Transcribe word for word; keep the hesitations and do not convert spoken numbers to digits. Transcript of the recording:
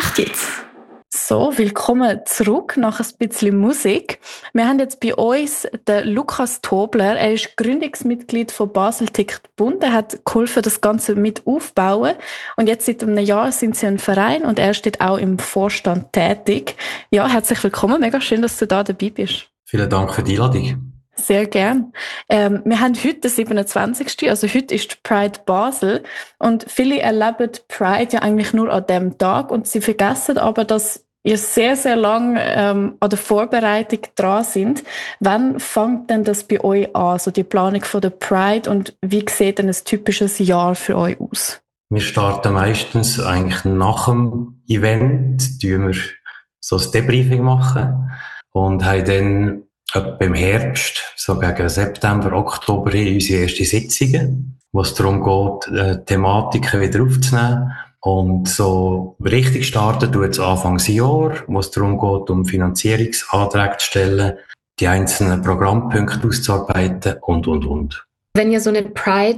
Auf geht's! So, willkommen zurück nach ein bisschen Musik. Wir haben jetzt bei uns den Lukas Tobler. Er ist Gründungsmitglied von Basel tickt bunt. Er hat geholfen, das Ganze mit aufzubauen. Und jetzt seit einem Jahr sind sie ein Verein und er steht auch im Vorstand tätig. Ja, herzlich willkommen. Mega schön, dass du da dabei bist. Vielen Dank für die Einladung. Sehr gern. Ähm, wir haben heute den siebenundzwanzigsten Also heute ist Pride Basel. Und viele erleben Pride ja eigentlich nur an dem Tag und sie vergessen aber, dass ihr sehr, sehr lang ähm, an der Vorbereitung dran sind. Wann fängt denn das bei euch an, so die Planung von der Pride, und wie sieht denn ein typisches Jahr für euch aus? Wir starten meistens eigentlich nach dem Event, tun wir so ein Debriefing machen und haben dann etwa im Herbst, so gegen September, Oktober, unsere ersten Sitzungen, wo es darum geht, äh, Thematiken wieder aufzunehmen. Und so richtig starten tut es Anfangsjahr, wo es darum geht, um Finanzierungsanträge zu stellen, die einzelnen Programmpunkte auszuarbeiten und, und, und. Wenn ihr so eine Pride